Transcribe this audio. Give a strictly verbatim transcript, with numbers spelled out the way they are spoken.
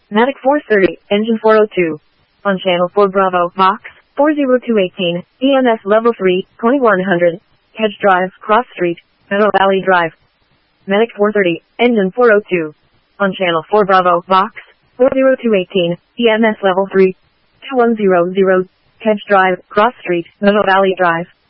Matic four thirty, engine four oh two. On channel four Bravo, Vox, four oh two eighteen, E M S level three, twenty-one hundred. Hedge Drive, Cross Street, Meadow Valley Drive. Matic four thirty, engine four oh two. On channel four Bravo, Vox, four oh two eighteen, E M S level three, two one zero zero. Hedge Drive, Cross Street, Meadow Valley Drive.